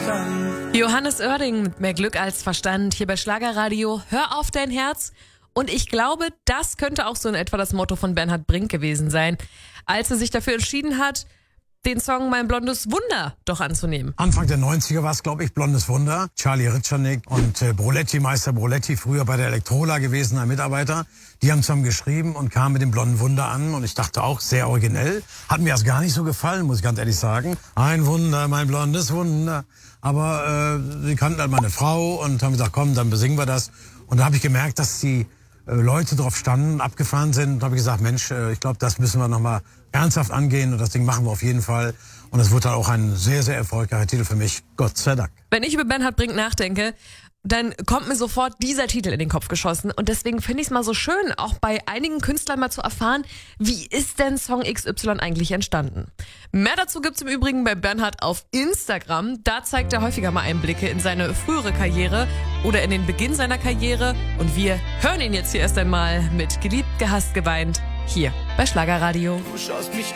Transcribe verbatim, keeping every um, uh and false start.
Verstand. Johannes Oerding mit Mehr Glück als Verstand hier bei Schlagerradio. Hör auf dein Herz. Und ich glaube, das könnte auch so in etwa das Motto von Bernhard Brink gewesen sein, als er sich dafür entschieden hat, den Song Mein blondes Wunder doch anzunehmen. Anfang der neunziger war es, glaube ich, Blondes Wunder. Charlie Ritscharnik und äh, Broletti, Meister Broletti, früher bei der Elektrola gewesen, ein Mitarbeiter. Die haben zusammen geschrieben und kamen mit dem Blonden Wunder an. Und ich dachte auch, sehr originell. Hat mir erst gar nicht so gefallen, muss ich ganz ehrlich sagen. Ein Wunder, mein blondes Wunder. Aber äh, sie kannten halt meine Frau und haben gesagt, komm, dann besingen wir das. Und da habe ich gemerkt, dass die äh, Leute drauf standen, abgefahren sind. Und da habe ich gesagt, Mensch, äh, ich glaube, das müssen wir nochmal ernsthaft angehen. Und das Ding machen wir auf jeden Fall. Und es wurde dann auch ein sehr, sehr erfolgreicher Titel für mich. Gott sei Dank. Wenn ich über Bernhard Brink nachdenke, dann kommt mir sofort dieser Titel in den Kopf geschossen. Und deswegen finde ich es mal so schön, auch bei einigen Künstlern mal zu erfahren, wie ist denn Song X Y eigentlich entstanden? Mehr dazu gibt's im Übrigen bei Bernhard auf Instagram. Da zeigt er häufiger mal Einblicke in seine frühere Karriere oder in den Beginn seiner Karriere. Und wir hören ihn jetzt hier erst einmal mit Geliebt, gehasst, geweint hier bei Schlagerradio. Du schaust mich